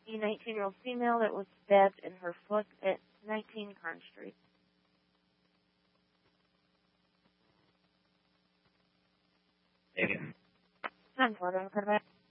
a 19-year-old female that was stabbed in her foot at 19 Karn Street. Again. 10-4, quarterback.